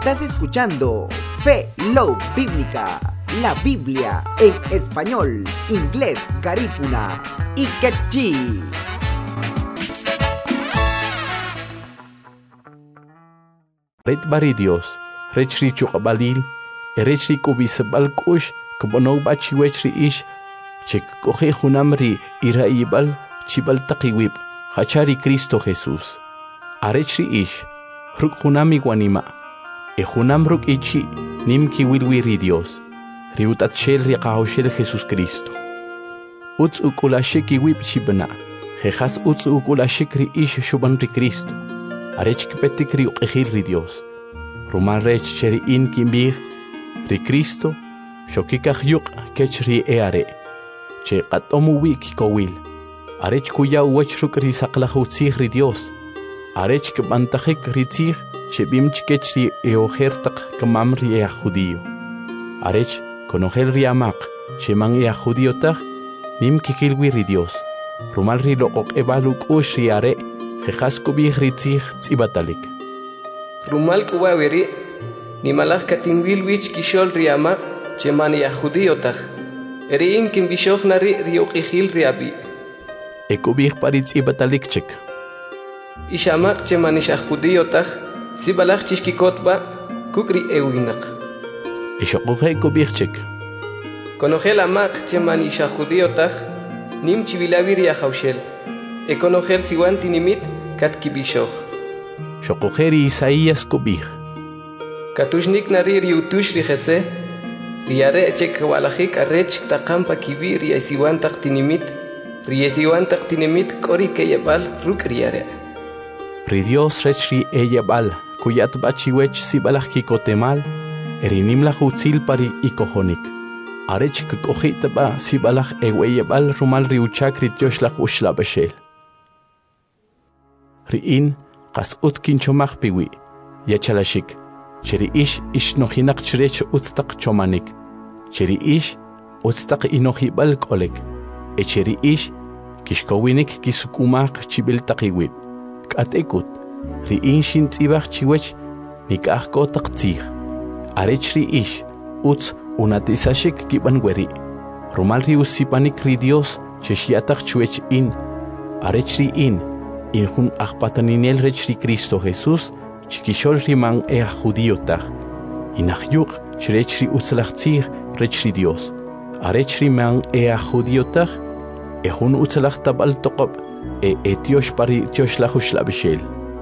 Estás escuchando Fe Love Bíblica, la Biblia en español, inglés, garífuna y quechí. Red Baridios, Rechri Chukabalil, Erechri Kubisabal Kush, Kubono Bachi Wechri Ish, Chek Kohe Hunamri, Iraibal, Chibal Takiwip, Hachari Cristo Jesús. Arechri Ish, Ruk Hunami Guanima, Ehunam Ruk Ichi, Nimki Wilwiri Dios, Riutachel Riakahoshel Jesús Cristo. Utz Ukulasheki Wip Chibana, Jejas Utz Ukulashekri Ish Shubanri Cristo. Arech Petikri Ukehil Dios. Rumal Rech Cheri In Kimbir, Ri Cristo, Shokikach Yuk Kechri Eare, Che Katomu Wiki Kowil. Arech Kuya Wechruk Risaklahutzi Dios. Arech Kbantajek Ritzig, Chebimch Kechri Eohertak Kamamri Ea Judío. Arech Konohel Riamak, Cheman Ea Judíotach, Nim Kikilwi Dios. Rumal Rilok Ebaluk Ushri Are. Jejaskobi Ritzig Tzibatalik. Rumal Kuwawiri, Nimalach Katimwil Wich Kishol Riama, Chemania Judiotach, Erin Kimbishoch Nari Riokihil Riabi. Ekubich Paritzibatalik Chek. Ishamak Chemanisha Judiotach, Sibalach Chishkikotba, Kukri Ewinak. Ishokohe Kubich Chek. Konogel Amak Chemanisha Judiotach, Nim Chivilaviria Haushel. Ekonogel Siwan Tinimit, Katkibishoch. Shokogeri Isaías Kubich. Katushnik Nari Riutush Rijese, Riare Chek Walachik Arech Takampa Kibi Riesiwan Taktinimit, Riesiwan Taktinimit Kori Keyabal Ruk Riare. Ridios Rechri Eyabal, Kuyat Bachiwech Sibalach Kikotemal, Erinimla Hutzil Pari Ikohonik. Arech Kohitaba Sibalach Eweyabal Rumal Riuchak Rityoslach Ushla Beshel. Riin, Kas Utkin Chomach Piwi, Yachalashik, Cheri Ish Nohinak Chrech Utstak Chomanik, Cheri Ish, Utstak Inohibal Kolek, Echeri Ish, Kishkowinik Kisukumak Chibil Takiwip, Katekut, Riin Shin Tzibach Chiwech, Nikahko Taktzig, Arechri Ish, Utz Unatisashik Kibanweri, Rumal Riusipanik Ridios, Cheshiatak Chuech In, Arechri In, Injun Ahpataninel Rechri Cristo Jesús, Chikishol Riman Ea Judiotach, Inahyuk, Chrechri Utzalachzig, Rechri Dios, Arechri Man Ea Judiotach, Ehun Utzalach Tabal Tokop, Etiosh Pari Tioshlahush Labishel.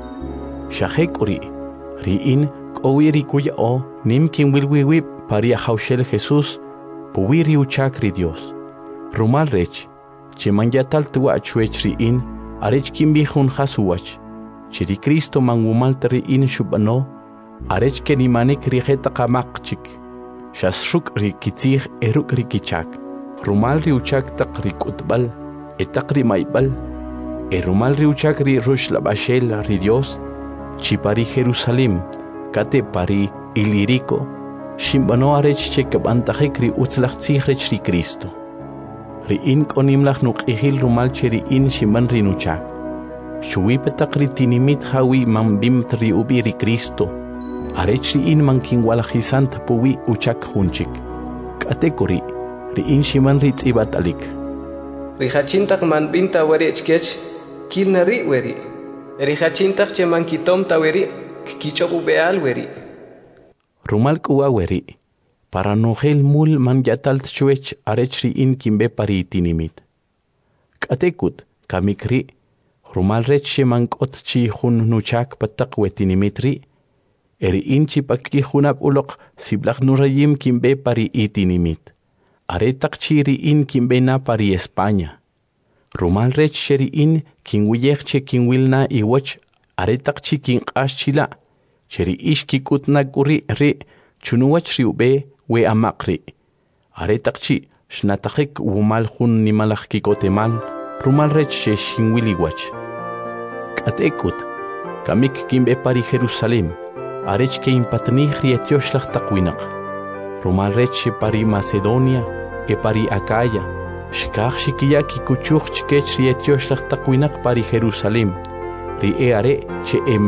Shahek Uri, Riin, Kowiri Kuya O, Nimkin Wilwiwip, Paria Haushel Jesús, Puwiri Uchakri Dios. Rumal Rech, Chemanyatal Tua Chuechri In, Arech Kimbihun Hasuwach, Chiri Cristo Mangumaltari in Shubano, Arech Kenimanik Rigeta Kamakchik, Shasruk Rikitzig Eruk Rikichak, Rumal Riuchak Tak Rikutbal, Etakri Maibal, Erumal Riuchak Ri Rush Labashel Ridios, Chipari Jerusalem, Kate Pari Ilirico, Shimbano Arech Chekabantajekri Utzlachzig Rechri Cristo. Riin konimlach nuk ihil rumal cheri in shiman rinuchak. Shui petakri tinimit hawi mambim tri ubiri Cristo. Arechri in mankin walachisant puwi uchak hunchik. Katekuri, riin shiman ritz ibatalik. Rihachintak manbinta werechkech, kilnari weri. Rihachintak chemankitom taweri, kichobu beal weri. Rumal kuwa weri. Para nogel mul man yatal chuech arechri in kimbe pari tinimit. Katekut, kamikri, rumal reche mankot chi hun nuchak patak wetinimitri, eri inchi paki hunap ulok siblak nurayim kimbe pari itinimit. Aretak chiri in kimbe na pari España. Rumal rech sheri in kinwiyekche kinwilna iwach aretak chi king ashchila, cheri ish kikutna guri ri chunuwach riube we amakri. Aretakchi, Shnatakik wumal hun nimalach kikotemal, rumal rech shinwiliwach. Katekut, kamik kimbe pari Jerusalem, arech ke impatnih rietioslach takwinak. Rumal rech pari Macedonia, e pari Acaya, shkach shikia kikuchuch chkech rietioslach takwinak pari Jerusalem, ri eare che